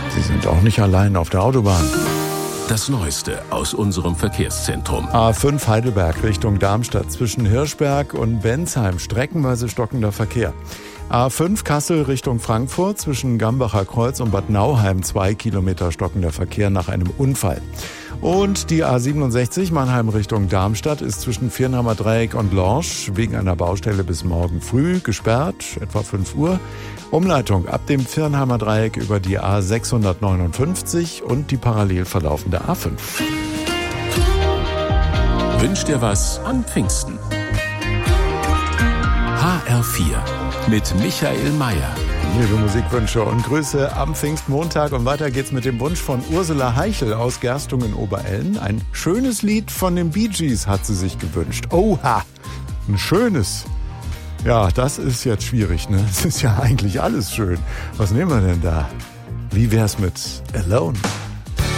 Sie sind auch nicht allein auf der Autobahn. Das Neueste aus unserem Verkehrszentrum. A5 Heidelberg Richtung Darmstadt zwischen Hirschberg und Bensheim. Streckenweise stockender Verkehr. A5 Kassel Richtung Frankfurt zwischen Gambacher Kreuz und Bad Nauheim 2 Kilometer stockender Verkehr nach einem Unfall. Und die A67 Mannheim Richtung Darmstadt ist zwischen Viernheimer Dreieck und Lorsch wegen einer Baustelle bis morgen früh gesperrt, etwa 5 Uhr. Umleitung ab dem Viernheimer Dreieck über die A659 und die parallel verlaufende A5. Wünsch dir was an Pfingsten. HR4 mit Michael Mayer. Liebe Musikwünsche und Grüße am Pfingstmontag. Und weiter geht's mit dem Wunsch von Ursula Heichel aus Gerstungen-Oberelln. Ein schönes Lied von den Bee Gees hat sie sich gewünscht. Oha, ein schönes. Ja, das ist jetzt schwierig, ne? Es ist ja eigentlich alles schön. Was nehmen wir denn da? Wie wär's mit Alone?